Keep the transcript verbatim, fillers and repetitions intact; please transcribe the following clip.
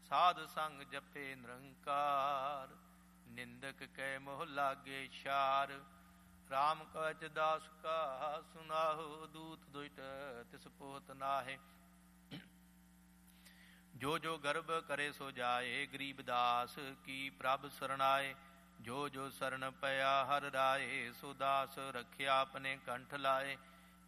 ਸਾਧ ਸੰਗ ਜਪੇ ਨਿਰੰਕਾਰ। ਨਿੰਦਕ ਕੈ ਮੋਹ ਲਾਗੇ ਛਾਰ। ਰਾਮ ਕਵਚ ਦਾਸ ਕਾ ਸੁਨਾਹੁ। ਦੂਤ ਦੁਇਟ ਤਿਸ ਪੋਤ ਨਾਹਿ। ਜੋ ਜੋ ਗਰਭ ਕਰੇ ਸੋ ਜਾਏ। ਗਰੀਬ ਦਾਸ ਕੀ ਪ੍ਰਭ ਸਰਣਾਏ। ਜੋ ਜੋ ਸਰਨ ਪਿਆ ਹਰ ਰਾਏ। ਸੋ ਦਾਸ ਰਖਿਆ ਆਪਣੇ ਕੰਠ ਲਾਏ।